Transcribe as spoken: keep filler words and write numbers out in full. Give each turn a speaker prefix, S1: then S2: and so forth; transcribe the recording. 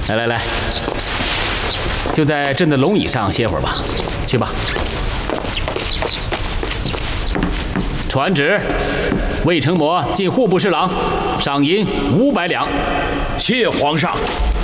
S1: 来来来，就在朕的龙椅上歇会儿吧。去吧。传旨，魏成模进户部侍郎，赏银五百两。
S2: 谢皇上。